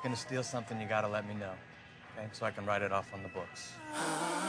Gonna steal something, you gotta let me know, okay? So I can write it off on the books.